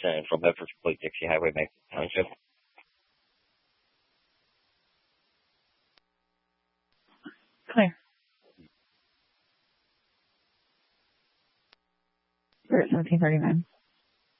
from Bedford to Fleet Dixie Highway, Memphis Township. Clear. We're at 1739.